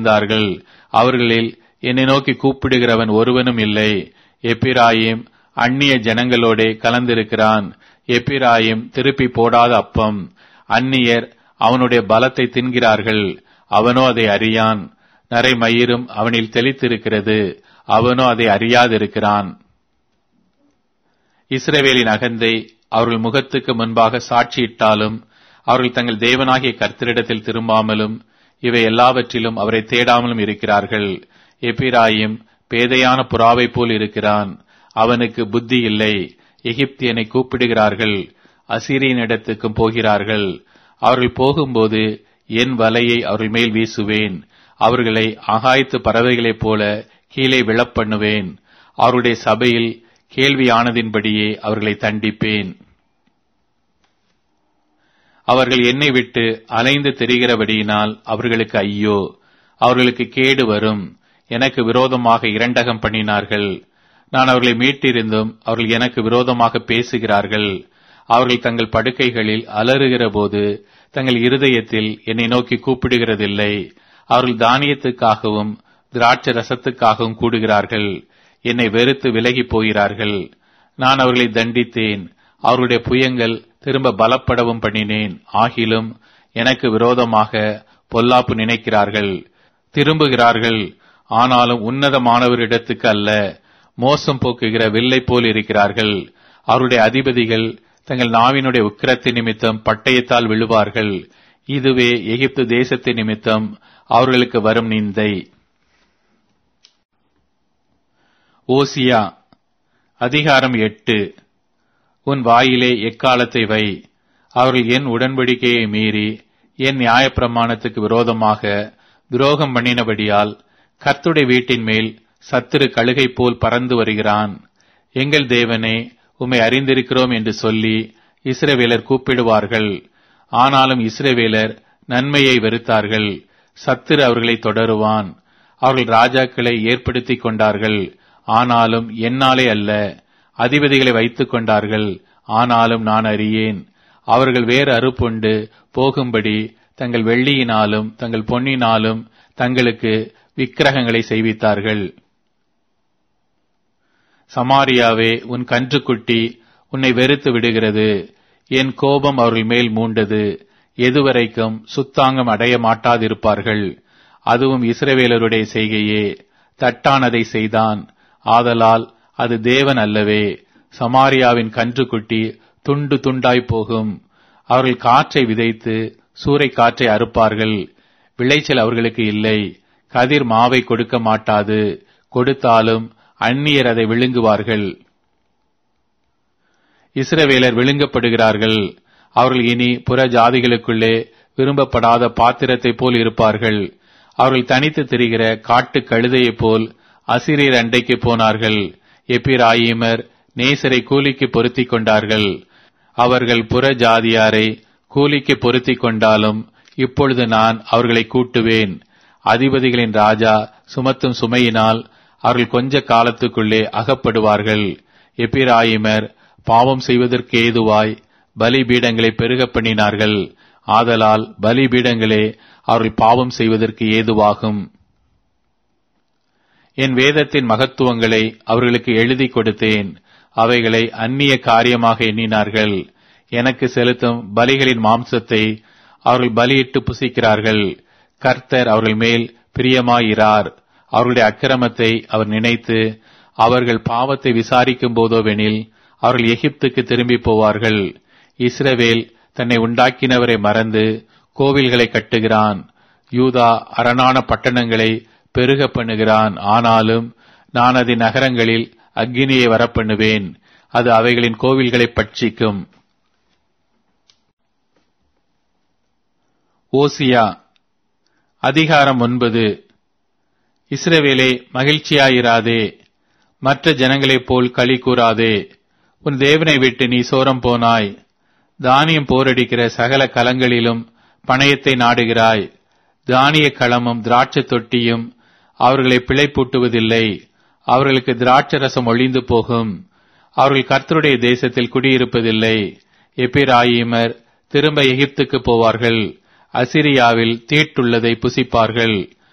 இருந்தார்கள். அவர்களில் என்னை நோக்கி கூப்பிடுகிறவன் ஒருவனும் இல்லை. எப்பிராயிம் அந்நிய ஜனங்களோடே கலந்திருக்கிறான். எப்பிராயிம் திருப்பி போடாத அப்பம். அந்நியர் அவனுடைய பலத்தை தின்கிறார்கள், அவனோ அதை அறியான். நரை மயிரும் அவனில் தெளித்திருக்கிறது, அவனோ அதை அறியாதிருக்கிறான். இஸ்ரவேலின் அகந்தை அவர்கள் முகத்துக்கு முன்பாக சாட்சியிட்டாலும் அவர்கள் தங்கள் தேவனாகிய கர்த்தரிடத்தில் திரும்பாமலும் இவை எல்லாவற்றிலும் அவரை தேடாமலும் இருக்கிறார்கள். எப்பிராயிம் பேதையான புறாவை போல் இருக்கிறான், அவனுக்கு புத்தி இல்லை. எகிப்தியனை கூப்பிடுகிறார்கள், அசீரியனிடத்துக்கும் போகிறார்கள். அவர்கள் போகும்போது என் வலையை அவர்கள் மேல் வீசுவேன், அவர்களை ஆகாயத்து பறவைகளைப் போல கீழே விழப்பண்ணுவேன். அவருடைய சபையில் கேள்வியானதின்படியே அவர்களை தண்டிப்பேன். அவர்கள் என்னை விட்டு அலைந்து திரிகிறபடியினால் அவர்களுக்கு ஐயோ, அவர்களுக்கு கேடு வரும். எனக்கு விரோதமாக இரண்டகம் பண்ணினார்கள். நான் அவர்களை மீட்டிருந்தும் அவர்கள் எனக்கு விரோதமாக பேசுகிறார்கள். அவர்கள் தங்கள் படுக்கைகளில் அலறுகிற போது தங்கள் இருதயத்தில் என்னை நோக்கி கூப்பிடுகிறதில்லை. அவர்கள் தானியத்துக்காகவும் திராட்சை ரசத்துக்காகவும் கூடுகிறார்கள், என்னை வெறுத்து விலகி போகிறார்கள். நான் அவர்களை தண்டித்தேன், அவருடைய புயங்கள் திரும்ப பலப்படவும் பண்ணினேன். ஆகிலும் எனக்கு விரோதமாக பொல்லாப்பு நினைக்கிறார்கள், திரும்புகிறார்கள். ஆனாலும் உன்னதமானவரிடத்துக்கு அல்ல, மோசம் போக்குகிற வில்லை போல் இருக்கிறார்கள். அவருடைய அதிபதிகள் தங்கள் நாவினுடைய உக்கிரத்தின் நிமித்தம் பட்டயத்தால் விழுவார்கள். இதுவே எகிப்து தேசத்தின் நிமித்தம் அவர்களுக்கு வரும் நிந்தை. ஓசியா அதிகாரம் 8. உன் வாயிலே எக்காலத்தை வை. அவர்கள் என் உடன்படிக்கையை மீறி என் நியாயப்பிரமாணத்துக்கு விரோதமாக துரோகம் பண்ணினபடியால் கர்த்தருடைய வீட்டின் மேல் சத்துரு கழுகை போல் பறந்து வருகிறான். எங்கள் தேவனே, உம்மை அறிந்திருக்கிறோம் என்று சொல்லி இஸ்ரவேலர் கூப்பிடுவார்கள். ஆனாலும் இஸ்ரவேலர் நன்மையை வெறுத்தார்கள், சத்துரு அவர்களை தொடருவான். அவர்கள் ராஜாக்களை ஏற்படுத்திக் கொண்டார்கள், ஆனாலும் என்னாலே அல்ல. அதிபதிகளை வைத்துக் கொண்டார்கள், ஆனாலும் நான் அறியேன். அவர்கள் வேறு அறுப்புண்டு போகும்படி தங்கள் வெள்ளியினாலும் தங்கள் பொன்னினாலும் தங்களுக்கு விக்கிரகங்களை செய்வித்தார்கள். சமாரியாவே, உன் கன்றுக்குட்டி உன்னை வெறுத்து விடுகிறது. என் கோபம் அவர்கள் மேல் மூண்டது. எதுவரைக்கும் சுத்தாங்கம் அடைய மாட்டாதிருப்பார்கள். அதுவும் இஸ்ரவேலருடைய செய்கையே. தட்டானதை செய்தான், ஆதலால் அது தேவன் அல்லவே. சமாரியாவின் கன்றுக்குட்டி துண்டு துண்டாய் போகும். அவர்கள் காற்றை விதைத்து சூறை காற்றை அறுப்பார்கள், விளைச்சல் அவர்களுக்கு இல்லை. கதிர் மாவை கொடுக்க மாட்டாது, கொடுத்தாலும் அந்நியர் அதை விழுங்குவார்கள். இஸ்ரவேலர் விழுங்கப்படுகிறார்கள். அவர்கள் இனி புற ஜாதிகளுக்குள்ளே விரும்பப்படாத பாத்திரத்தை போல் இருப்பார்கள். அவர்கள் தனித்து திரிகிற காட்டு கழுதையைப் போல் அசீரியர் அண்டைக்கு போனார்கள். எப்பிராயிமர் நேசரை கூலிக்கு பொருத்திக் கொண்டார்கள். அவர்கள் புற ஜாதியாரை கூலிக்கு பொருத்திக் கொண்டாலும் இப்பொழுது நான் அவர்களை கூட்டுவேன். அதிபதிகளின் ராஜா சுமத்தும் சுமையினால் அவர்கள் கொஞ்ச காலத்துக்குள்ளே அகப்படுவார்கள். எப்பிராயிமர் பாவம் செய்வதற்கு ஏதுவாய் பலிபீடங்களை பெருக பண்ணினார்கள், ஆதலால் பலிபீடங்களே அவர்கள் பாவம் செய்வதற்கு ஏதுவாகும். என் வேதத்தின் மகத்துவங்களை அவர்களுக்கு எழுதி கொடுத்தேன், அவைகளை அந்நிய காரியமாக எண்ணினார்கள். எனக்கு செலுத்தும் பலிகளின் மாம்சத்தை அவர்கள் பலியிட்டு புசிக்கிறார்கள். கர்த்தர் அவர்கள் மேல் பிரியமாயிரார். அவர்களுடைய அக்கிரமத்தை அவர் நினைத்து அவர்கள் பாவத்தை விசாரிக்கும் போதோவெனில் அவர்கள் எகிப்துக்கு திரும்பி போவார்கள். இஸ்ரவேல் தன்னை உண்டாக்கினவரை மறந்து கோவில்களை கட்டுகிறான். யூதா அரணான பட்டணங்களை பெருக பண்ணுகிறான். ஆனாலும் நான் அதன் நகரங்களில் அக்கினியை வரப்பண்ணுவேன், அது அவைகளின் கோவில்களை பட்சிக்கும். ஓசியா அதிகாரம் 9. இஸ்ரவேலே, மகிழ்ச்சியாயிராதே, மற்ற ஜனங்களைப் போல் களி கூறாதே. உன் தேவனை விட்டு நீ சோரம் போனாய். தானியம் போரடிக்கிற சகல கலங்களிலும் பணயத்தை நாடுகிறாய். தானிய களமும் திராட்சை தொட்டியும் அவர்களை பிழைப்பூட்டுவதில்லை. அவர்களுக்கு திராட்சை ரசம் ஒழிந்து போகும். அவர்கள் கர்த்தருடைய தேசத்தில் குடியிருப்பதில்லை. எப்பிராயிமர் திரும்ப எகிப்துக்கு போவார்கள். அசிரியாவில் தீட்டுள்ளதை புசிப்பார்கள்.